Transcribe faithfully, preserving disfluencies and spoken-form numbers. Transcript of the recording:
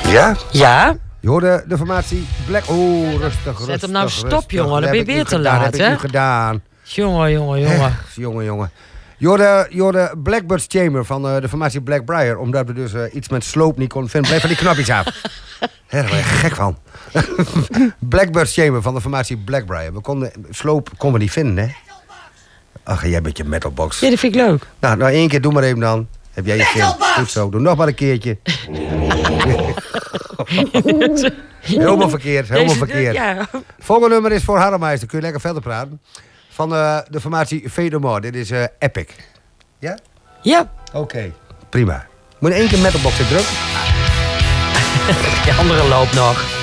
Ja? Ja. Je hoorde de formatie Black... Oeh, rustig, rustig. Zet hem nou stop, rustig. jongen. Dan ben je weer te gedaan, laat, heb ik hè? nu gedaan. Jongen, jongen, jongen. Echt, jongen, jongen. Je hoorde, je hoorde Blackbird's Chamber van uh, de formatie Blackbriar. Omdat we dus uh, iets met sloop niet konden vinden. Blijf van die knopjes af. Hè, daar ben je gek van. Blackbird's Chamber van de formatie Blackbriar. We konden, sloop konden we niet vinden, hè? Ach, jij bent je metalbox. Ja, dat vind ik leuk. Nou, nou één keer, doe maar even dan. Heb jij je zin? Goed zo, doe nog maar een keertje. Helemaal verkeerd, helemaal Deze- verkeerd. Ja. Volgende nummer is voor Harremeister. Kun je lekker verder praten. Van uh, de formatie Fade No More. Dit is uh, Epic. Ja? Ja. Oké, okay, prima. Moet je één keer metalbox drukken? De andere loopt nog.